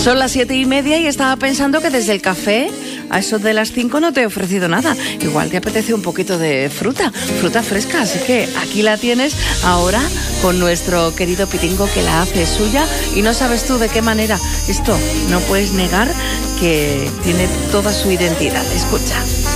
Son las 7:30 y estaba pensando que desde el café a eso de las 5 no te he ofrecido nada. Igual te apetece un poquito de fruta fresca, así que aquí la tienes ahora con nuestro querido Pitingo, que la hace suya y no sabes tú de qué manera. Esto no puedes negar que tiene toda su identidad. Escucha.